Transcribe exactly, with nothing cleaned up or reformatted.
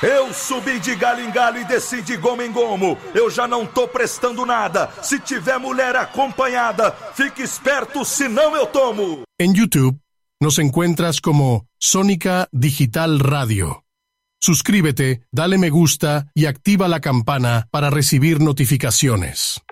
Eu subi de galho em galho e desci de gomo em gomo. Eu já não tô prestando nada. Se tiver mulher acompanhada, fique esperto, senão eu tomo. En YouTube nos encuentras como Sónica Digital Radio. Suscríbete, dale me gusta y activa la campana para recibir notificaciones.